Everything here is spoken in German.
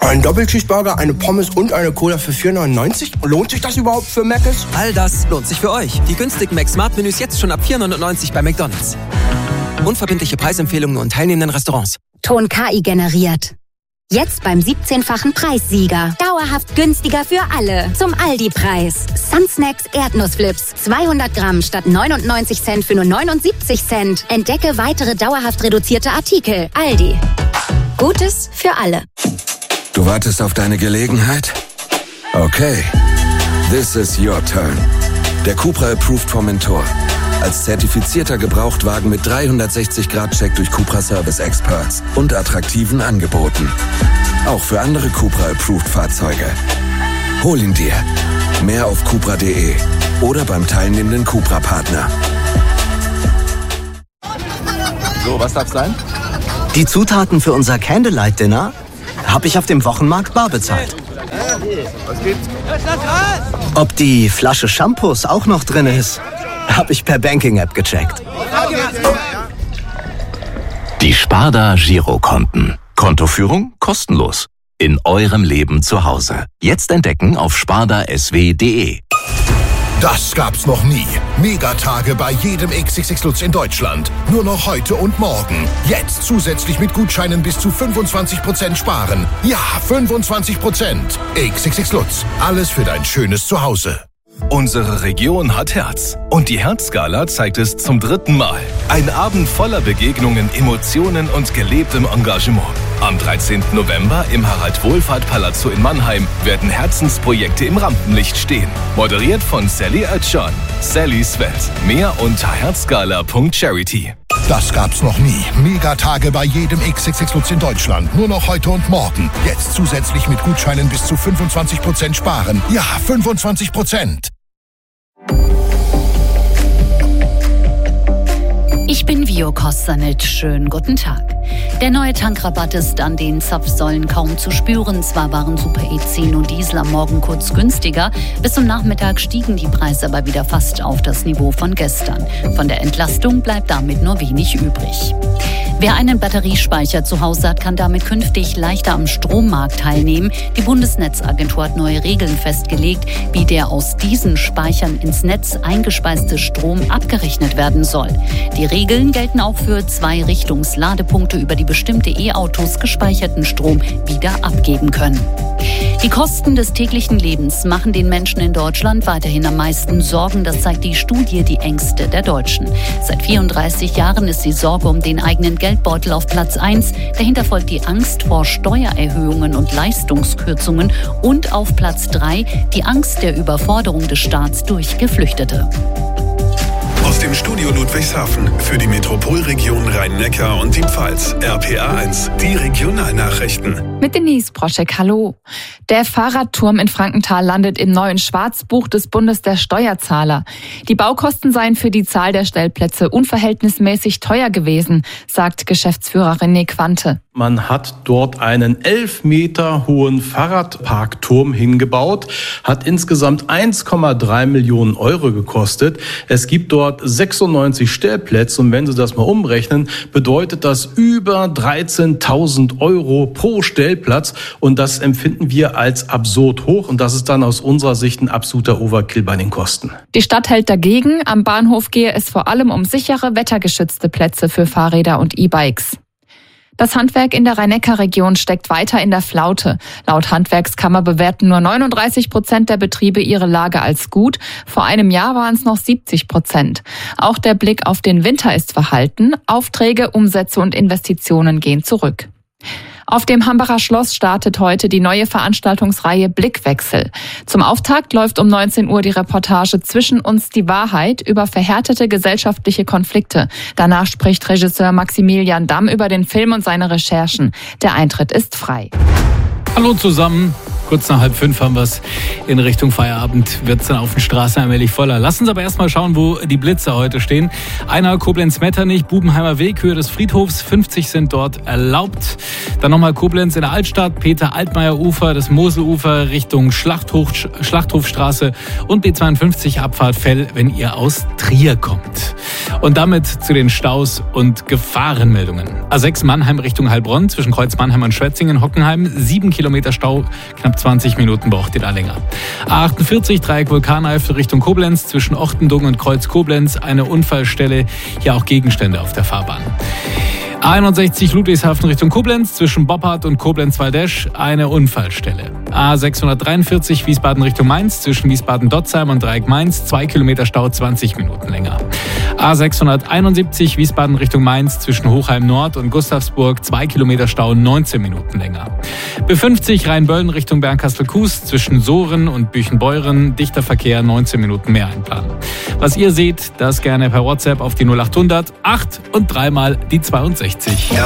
Ein Doppelcheeseburger, eine Pommes und eine Cola für 4,99? Lohnt sich das überhaupt für Mc's? All das lohnt sich für euch. Die günstigen McSmart-Menüs jetzt schon ab 4,99 bei McDonald's. Unverbindliche Preisempfehlungen und teilnehmenden Restaurants. Ton KI generiert. Jetzt beim 17-fachen Preissieger. Dauerhaft günstiger für alle. Zum Aldi-Preis. Sunsnacks Erdnussflips. 200 Gramm statt 99 Cent für nur 79 Cent. Entdecke weitere dauerhaft reduzierte Artikel. Aldi. Gutes für alle. Du wartest auf deine Gelegenheit? Okay. This is your turn. Der Cupra Approved Formentor. Als zertifizierter Gebrauchtwagen mit 360-Grad-Check durch Cupra Service Experts und attraktiven Angeboten. Auch für andere Cupra Approved Fahrzeuge. Hol ihn dir. Mehr auf cupra.de oder beim teilnehmenden Cupra-Partner. So, was darf's sein? Die Zutaten für unser Candlelight-Dinner habe ich auf dem Wochenmarkt bar bezahlt. Was gibt's? Ob die Flasche Shampoos auch noch drin ist, habe ich per Banking-App gecheckt. Die Sparda Girokonten. Kontoführung kostenlos. In eurem Leben zu Hause. Jetzt entdecken auf spardasw.de. Das gab's noch nie. Megatage bei jedem XXX Lutz in Deutschland. Nur noch heute und morgen. Jetzt zusätzlich mit Gutscheinen bis zu 25% sparen. Ja, 25%. XXX Lutz. Alles für dein schönes Zuhause. Unsere Region hat Herz. Und die Herzgala zeigt es zum 3. Mal. Ein Abend voller Begegnungen, Emotionen und gelebtem Engagement. Am 13. November im Harald-Wohlfahrt-Palazzo in Mannheim werden Herzensprojekte im Rampenlicht stehen. Moderiert von Sally Oetschan. Sallys Welt. Mehr unter herzgala.charity. Das gab's noch nie. Megatage bei jedem XXX Lutz in Deutschland. Nur noch heute und morgen. Jetzt zusätzlich mit Gutscheinen bis zu 25% sparen. Ja, 25%. Ich bin Vio Kostanic. Schönen guten Tag. Der neue Tankrabatt ist an den Zapfsäulen kaum zu spüren. Zwar waren Super E10 und Diesel am Morgen kurz günstiger, bis zum Nachmittag stiegen die Preise aber wieder fast auf das Niveau von gestern. Von der Entlastung bleibt damit nur wenig übrig. Wer einen Batteriespeicher zu Hause hat, kann damit künftig leichter am Strommarkt teilnehmen. Die Bundesnetzagentur hat neue Regeln festgelegt, wie der aus diesen Speichern ins Netz eingespeiste Strom abgerechnet werden soll. Die Regeln gelten auch für Zwei-Richtungsladepunkte, über die bestimmte E-Autos gespeicherten Strom wieder abgeben können. Die Kosten des täglichen Lebens machen den Menschen in Deutschland weiterhin am meisten Sorgen. Das zeigt die Studie Die Ängste der Deutschen. Seit 34 Jahren ist die Sorge um den eigenen Geldbeutel auf Platz 1. Dahinter folgt die Angst vor Steuererhöhungen und Leistungskürzungen. Und auf Platz 3 die Angst der Überforderung des Staats durch Geflüchtete. Aus dem Studio Ludwigshafen für die Metropolregion Rhein-Neckar und die Pfalz. RPA1, die Regionalnachrichten. Mit Denise Broschek, hallo. Der Fahrradturm in Frankenthal landet im neuen Schwarzbuch des Bundes der Steuerzahler. Die Baukosten seien für die Zahl der Stellplätze unverhältnismäßig teuer gewesen, sagt Geschäftsführer René Quante. Man hat dort einen 11 Meter hohen Fahrradparkturm hingebaut, hat insgesamt 1,3 Millionen Euro gekostet. Es gibt dort 96 Stellplätze und wenn Sie das mal umrechnen, bedeutet das über 13.000 Euro pro Stellplatz und das empfinden wir als absurd hoch und das ist dann aus unserer Sicht ein absoluter Overkill bei den Kosten. Die Stadt hält dagegen. Am Bahnhof gehe es vor allem um sichere, wettergeschützte Plätze für Fahrräder und E-Bikes. Das Handwerk in der Rhein-Neckar-Region steckt weiter in der Flaute. Laut Handwerkskammer bewerten nur 39% der Betriebe ihre Lage als gut. Vor einem Jahr waren es noch 70%. Auch der Blick auf den Winter ist verhalten. Aufträge, Umsätze und Investitionen gehen zurück. Auf dem Hambacher Schloss startet heute die neue Veranstaltungsreihe Blickwechsel. Zum Auftakt läuft um 19 Uhr die Reportage Zwischen uns die Wahrheit über verhärtete gesellschaftliche Konflikte. Danach spricht Regisseur Maximilian Damm über den Film und seine Recherchen. Der Eintritt ist frei. Hallo zusammen. Kurz nach 4:30 haben wir es in Richtung Feierabend, wird es dann auf den Straßen allmählich voller. Lass uns aber erstmal schauen, wo die Blitzer heute stehen. Einer Koblenz-Metternich, Bubenheimer Weg, Höhe des Friedhofs, 50 sind dort erlaubt. Dann nochmal Koblenz in der Altstadt, Peter-Altmaier-Ufer, das Moselufer Richtung Schlachthofstraße und B52 Abfahrt Fell, wenn ihr aus Trier kommt. Und damit zu den Staus und Gefahrenmeldungen. A6 Mannheim Richtung Heilbronn, zwischen Kreuz Mannheim und Schwetzingen, Hockenheim, 7 Kilometer Stau, knapp 20 Minuten braucht ihr da länger. A48 Dreieck Vulkaneifel Richtung Koblenz, zwischen Ochtendung und Kreuz Koblenz, eine Unfallstelle, hier auch Gegenstände auf der Fahrbahn. A61 Ludwigshafen Richtung Koblenz, zwischen Boppard und Koblenz-Waldesch, eine Unfallstelle. A643 Wiesbaden Richtung Mainz, zwischen Wiesbaden-Dotzheim und Dreieck Mainz, 2 Kilometer Stau, 20 Minuten länger. A671 Wiesbaden Richtung Mainz, zwischen Hochheim Nord und Gustavsburg, 2 Kilometer Stau, 19 Minuten länger. B50 Rheinböllen Richtung Bernkastel-Kues, zwischen Sohren und Büchenbeuren, dichter Verkehr, 19 Minuten mehr einplanen. Was ihr seht, das gerne per WhatsApp auf die 0800 8 und dreimal die 62.